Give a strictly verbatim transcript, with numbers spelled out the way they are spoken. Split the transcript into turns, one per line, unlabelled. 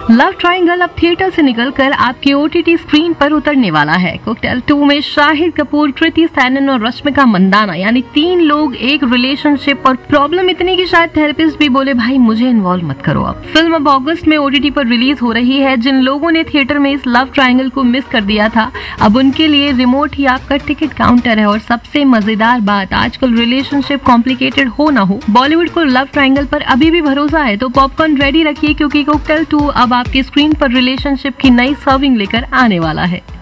Love triangle अब theatre से निकलकर आपके ओटीटी स्क्रीन पर उतरने वाला है। कोकटेल टू में शाहिद कपूर, कृति सैनन और रश्मिका मंदाना यानी तीन लोग एक रिलेशनशिप और प्रॉब्लम इतनी कि शायद थेरेपिस्ट भी बोले भाई मुझे इन्वॉल्व मत करो। अब फिल्म अब अगस्त में ओटीटी पर रिलीज हो रही है। जिन लोगों ने थिएटर में इस लव ट्रायंगल को मिस कर दिया था, अब उनके लिए रिमोट ही आपका टिकट काउंटर है। और सबसे मजेदार बात, आजकल रिलेशनशिप कॉम्प्लिकेटेड हो ना हो, बॉलीवुड को लव ट्रायंगल पर अभी भी भरोसा है। तो पॉपकॉर्न रेडी रखिए क्योंकि कोकटेल टू अब आपके स्क्रीन पर रिलेशनशिप की नई सर्विंग लेकर आने वाला है।